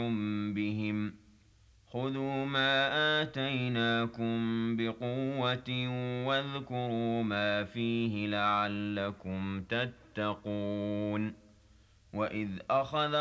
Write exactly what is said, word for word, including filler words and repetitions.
بِهِمْ خُذُوا مَا آتَيْنَاكُم بِقُوَّةٍ وَاذْكُرُوا مَا فِيهِ لَعَلَّكُمْ تَتَّقُونَ وَإِذْ أَخَذَ